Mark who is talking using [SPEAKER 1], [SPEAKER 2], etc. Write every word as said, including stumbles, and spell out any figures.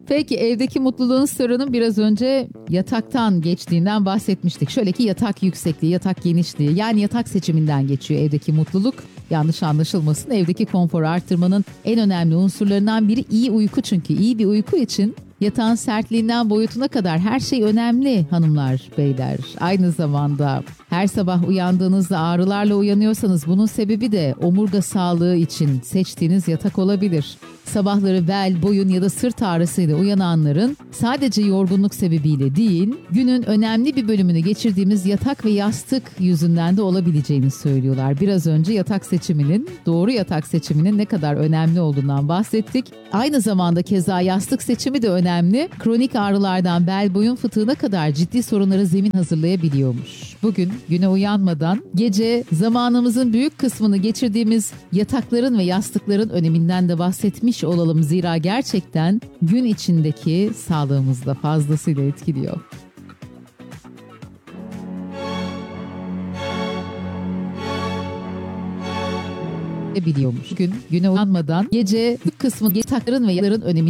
[SPEAKER 1] Peki evdeki mutluluğun sırrının biraz önce yataktan geçtiğinden bahsetmiştik. Şöyle ki yatak yüksekliği, yatak genişliği, yani yatak seçiminden geçiyor evdeki mutluluk. Yanlış anlaşılmasın, evdeki konforu arttırmanın en önemli unsurlarından biri iyi uyku, çünkü iyi bir uyku için yatağın sertliğinden boyutuna kadar her şey önemli hanımlar, beyler. Aynı zamanda her sabah uyandığınızda ağrılarla uyanıyorsanız bunun sebebi de omurga sağlığı için seçtiğiniz yatak olabilir. Sabahları bel, boyun ya da sırt ağrısıyla uyananların sadece yorgunluk sebebiyle değil, günün önemli bir bölümünü geçirdiğimiz yatak ve yastık yüzünden de olabileceğini söylüyorlar. Biraz önce yatak seçiminin, doğru yatak seçiminin ne kadar önemli olduğundan bahsettik. Aynı zamanda keza yastık seçimi de önemli. Kronik ağrılardan bel, boyun fıtığına kadar ciddi sorunlara zemin hazırlayabiliyormuş. Bugün güne uyanmadan gece zamanımızın büyük kısmını geçirdiğimiz yatakların ve yastıkların öneminden de bahsetmiş olalım. Zira gerçekten gün içindeki sağlığımızı da fazlasıyla etkiliyor. Biliyormuş. Gün güne uyanmadan gece büyük kısmı yatakların ve yatakların önemi